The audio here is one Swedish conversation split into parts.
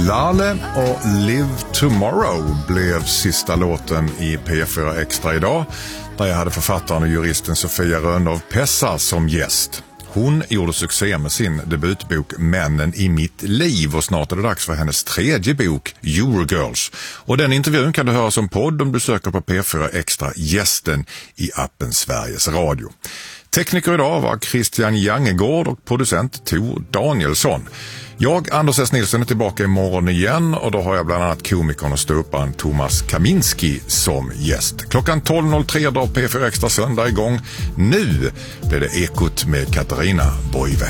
Lale och Live Tomorrow blev sista låten i P4 Extra idag, där jag hade författaren och juristen Sofia Rönnov Pessa som gäst. Hon gjorde succé med sin debutbok Männen i mitt liv och snart är det dags för hennes tredje bok Eurogirls. Och den intervjun kan du höra som podd om du söker på P4 Extra gästen i appen Sveriges Radio. Tekniker idag var Christian Jangegård och producent Tor Danielsson. Jag, Anders S. Nilsson, är tillbaka imorgon igen och då har jag bland annat komikern och ståupparen Thomas Kaminski som gäst. Klockan 12.03 drar P4 Extra söndag igång. Nu blir det Ekot med Katarina Boive.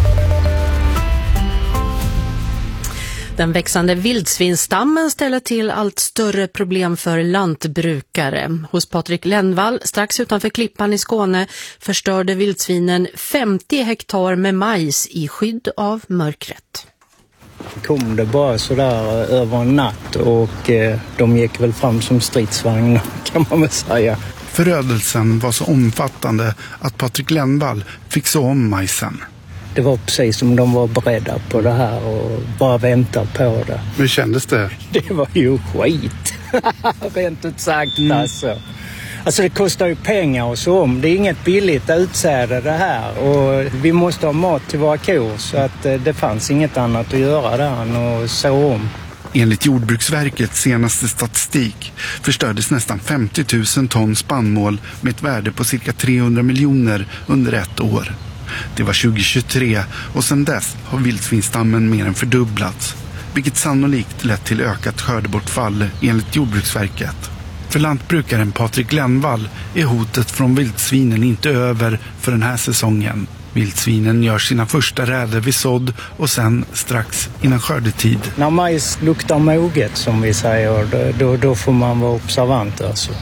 Den växande vildsvinstammen ställer till allt större problem för lantbrukare. Hos Patrik Lennvall, strax utanför Klippan i Skåne, förstörde vildsvinen 50 hektar med majs i skydd av mörkret. Kom det bara sådär över en natt och de gick väl fram som stridsvagnar, kan man väl säga. Förödelsen var så omfattande att Patrik Lennvall fick så om majsen. Det var precis som de var beredda på det här och bara väntade på det. Hur kändes det? Det var ju skit. Rent ut sagt alltså. Alltså det kostar ju pengar och så om. Det är inget billigt utsäde det här. Och vi måste ha mat till våra kor så att det fanns inget annat att göra där än att så om. Enligt Jordbruksverkets senaste statistik förstördes nästan 50 000 ton spannmål med ett värde på cirka 300 miljoner under ett år. Det var 2023 och sedan dess har vildsvinstammen mer än fördubblats, vilket sannolikt lett till ökat skördebortfall enligt Jordbruksverket. För lantbrukaren Patrik Lennvall är hotet från vildsvinen inte över för den här säsongen. Vildsvinen gör sina första räder vid sådd och sen strax innan skördetid. När majs luktar moget som vi säger, då får man vara observant alltså.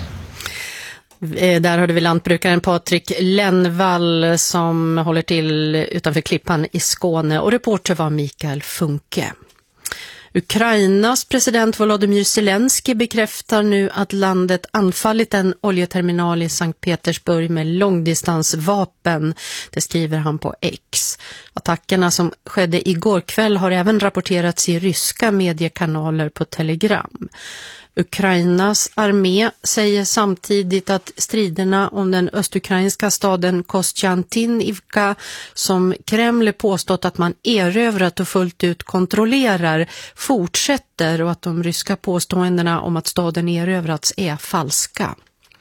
Där hörde vi lantbrukaren Patrik Lennvall som håller till utanför Klippan i Skåne och reporter var Mikael Funke. Ukrainas president Volodymyr Zelensky bekräftar nu att landet anfallit en oljeterminal i Sankt Petersburg med långdistansvapen. Det skriver han på X. Attackerna som skedde igår kväll har även rapporterats i ryska mediekanaler på Telegram. Ukrainas armé säger samtidigt att striderna om den östukrainska staden Kostjantinivka som Kreml påstått att man erövrat och fullt ut kontrollerar fortsätter och att de ryska påståendena om att staden erövrats är falska.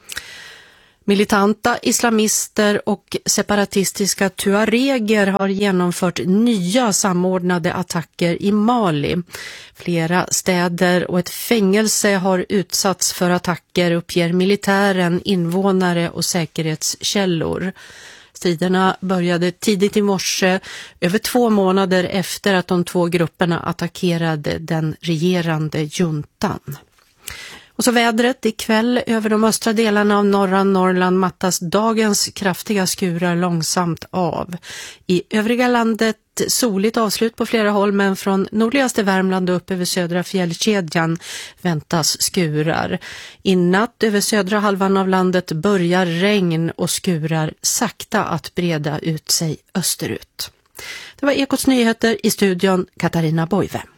Militanta islamister och separatistiska tuareger har genomfört nya samordnade attacker i Mali. Flera städer och ett fängelse har utsatts för attacker, uppger militären, invånare och säkerhetskällor. Striderna började tidigt i morse, över 2 månader efter att de 2 grupperna attackerade den regerande juntan. Och så vädret ikväll över de östra delarna av norra Norrland mattas dagens kraftiga skurar långsamt av. I övriga landet soligt avslut på flera håll men från nordligaste Värmland och upp över södra fjällkedjan väntas skurar. I natt över södra halvan av landet börjar regn och skurar sakta att breda ut sig österut. Det var Ekots nyheter i studion Katarina Boive.